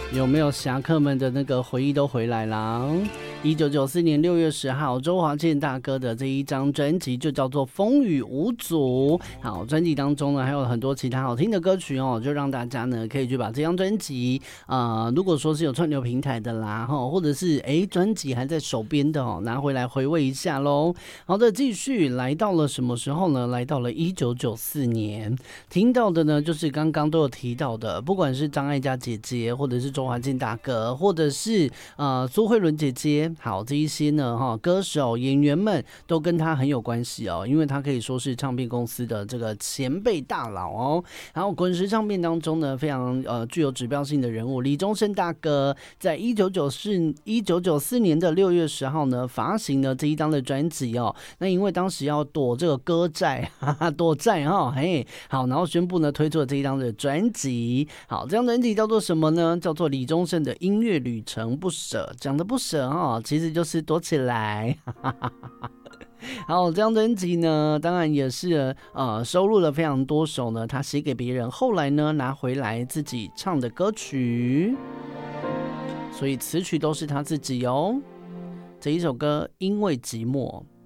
有没有侠客们的那个回忆都回来啦？1994年6月10号，周华健大哥的这一张专辑就叫做《风雨无阻》。好，专辑当中呢还有很多其他好听的歌曲哦，就让大家呢可以去把这张专辑，如果说是有串流平台的啦，或者是专辑还在手边的哦，拿回来回味一下喽。好的，继续来到了什么时候呢？来到了1994年，听到的呢就是刚刚都有提到的，不管是张艾嘉姐姐，或者是周华健大哥，或者是苏慧伦姐姐，好，这一些呢歌手演员们都跟他很有关系哦，因为他可以说是唱片公司的这个前辈大佬哦。然后滚石唱片当中呢，非常具有指标性的人物李宗盛大哥，在1994年的6月10号呢，发行了这一张的专辑哦。那因为当时要躲这个歌债，躲债哈，好，然后宣布呢推出了这一张的专辑。好，这张专辑叫做什么呢？叫做李宗盛的音乐旅程不舍，讲的不舍哈，其实就是躲起来。好，这张专辑呢，当然也是收录了非常多首呢，他写给别人，后来呢拿回来自己唱的歌曲，所以词曲都是他自己哦。这一首歌《因为寂寞》。